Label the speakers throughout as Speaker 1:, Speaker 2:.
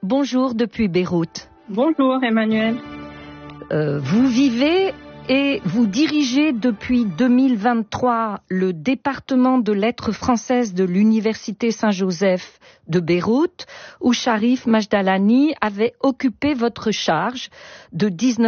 Speaker 1: bonjour depuis Beyrouth.
Speaker 2: Bonjour Emmanuel.
Speaker 1: Vous vivez et vous dirigez depuis 2023 le département de lettres françaises de l'Université Saint-Joseph de Beyrouth, où Sharif Majdalani avait occupé votre charge de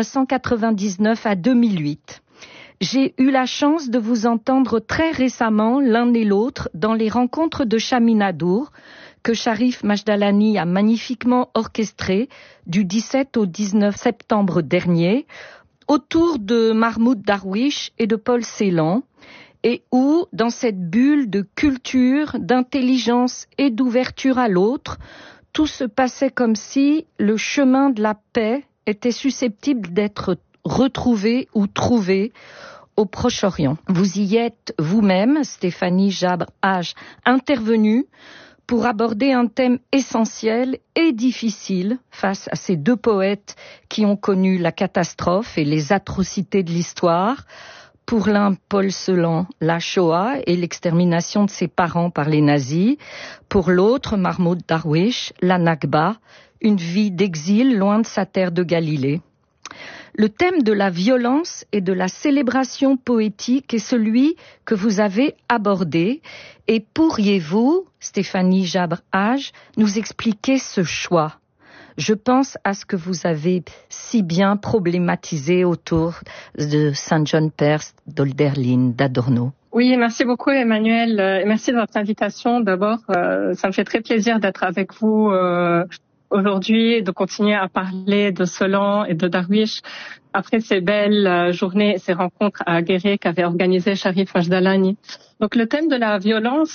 Speaker 1: 1999 à 2008. J'ai eu la chance de vous entendre très récemment, l'un et l'autre, dans les rencontres de Chaminadour, que Sharif Majdalani a magnifiquement orchestré du 17 au 19 septembre dernier, autour de Mahmoud Darwish et de Paul Celan, et où, dans cette bulle de culture, d'intelligence et d'ouverture à l'autre, tout se passait comme si le chemin de la paix était susceptible d'être retrouvé ou trouvé au Proche-Orient. Vous y êtes vous-même, Stéphanie Jabr-Haj, intervenue pour aborder un thème essentiel et difficile face à ces deux poètes qui ont connu la catastrophe et les atrocités de l'histoire. Pour l'un, Paul Celan, la Shoah et l'extermination de ses parents par les nazis. Pour l'autre, Mahmoud Darwish, la Nakba, une vie d'exil loin de sa terre de Galilée. Le thème de la violence et de la célébration poétique est celui que vous avez abordé. Et pourriez-vous, Stéphanie Jabr-Haj, nous expliquer ce choix ? Je pense à ce que vous avez si bien problématisé autour de Saint John Perse, d'Hölderlin, d'Adorno.
Speaker 2: Oui, merci beaucoup Emmanuel. Merci de votre invitation. D'abord, ça me fait très plaisir d'être avec vous aujourd'hui, de continuer à parler de Celan et de Darwish après ces belles journées et ces rencontres à Guéret qu'avait organisé Sharif Majdalani. Donc le thème de la violence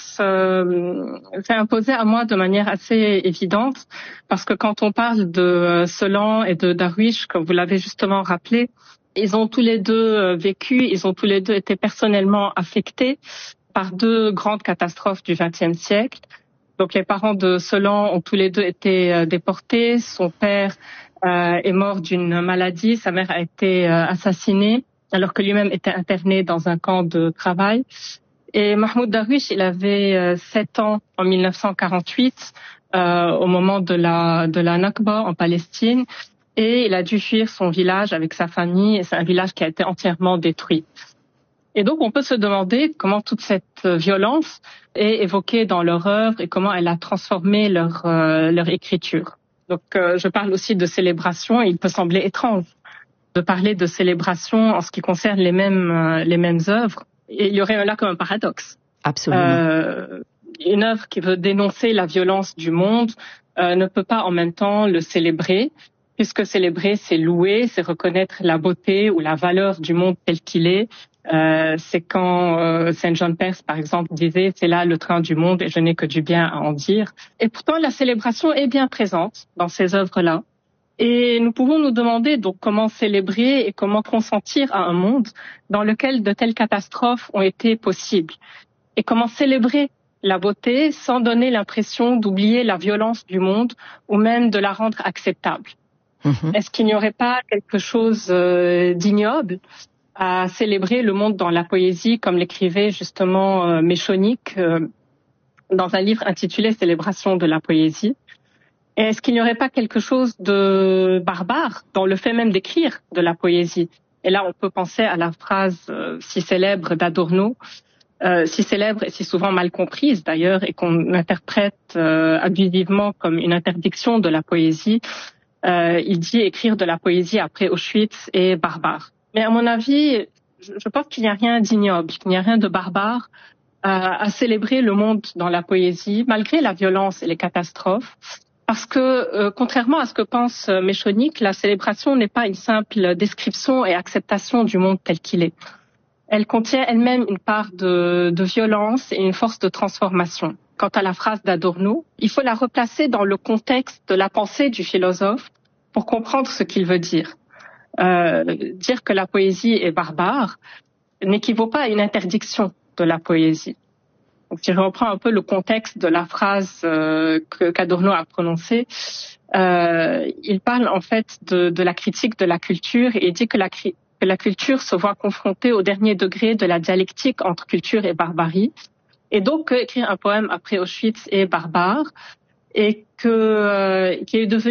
Speaker 2: s'est imposé à moi de manière assez évidente parce que quand on parle de Celan et de Darwish, comme vous l'avez justement rappelé, ils ont tous les deux vécu, ils ont tous les deux été personnellement affectés par deux grandes catastrophes du XXe siècle. Donc les parents de Celan ont tous les deux été déportés. Son père est mort d'une maladie. Sa mère a été assassinée alors que lui-même était interné dans un camp de travail. Et Mahmoud Darwish, il avait 7 ans en 1948 au moment de la Nakba en Palestine. Et il a dû fuir son village avec sa famille. Et c'est un village qui a été entièrement détruit. Et donc, on peut se demander comment toute cette violence est évoquée dans leur œuvre et comment elle a transformé leur écriture. Donc, je parle aussi de célébration. Il peut sembler étrange de parler de célébration en ce qui concerne les mêmes œuvres. Et il y aurait là comme un paradoxe.
Speaker 1: Absolument.
Speaker 2: Une œuvre qui veut dénoncer la violence du monde ne peut pas en même temps le célébrer, puisque célébrer, c'est louer, c'est reconnaître la beauté ou la valeur du monde tel qu'il est. C'est quand Saint John Perse, par exemple, disait « c'est là le train du monde et je n'ai que du bien à en dire ». Et pourtant, la célébration est bien présente dans ces œuvres-là. Et nous pouvons nous demander donc comment célébrer et comment consentir à un monde dans lequel de telles catastrophes ont été possibles. Et comment célébrer la beauté sans donner l'impression d'oublier la violence du monde ou même de la rendre acceptable. Est-ce qu'il n'y aurait pas quelque chose d'ignoble à célébrer le monde dans la poésie, comme l'écrivait justement Méchonique dans un livre intitulé « Célébration de la poésie ». Et est-ce qu'il n'y aurait pas quelque chose de barbare dans le fait même d'écrire de la poésie ? Et là, on peut penser à la phrase si célèbre d'Adorno, si célèbre et si souvent mal comprise d'ailleurs, et qu'on interprète abusivement comme une interdiction de la poésie. Il dit écrire de la poésie après Auschwitz est barbare. Mais à mon avis, je pense qu'il n'y a rien d'ignoble, qu'il n'y a rien de barbare à célébrer le monde dans la poésie, malgré la violence et les catastrophes. Parce que, contrairement à ce que pense Méchonique, la célébration n'est pas une simple description et acceptation du monde tel qu'il est. Elle contient elle-même une part de violence et une force de transformation. Quant à la phrase d'Adorno, il faut la replacer dans le contexte de la pensée du philosophe pour comprendre ce qu'il veut dire. Dire que la poésie est barbare n'équivaut pas à une interdiction de la poésie. Donc, si je reprends un peu le contexte de la phrase qu'Adorno a prononcée, il parle en fait de la critique de la culture et il dit que la culture se voit confrontée au dernier degré de la dialectique entre culture et barbarie. Et donc, écrire un poème après Auschwitz est barbare et qui est devenu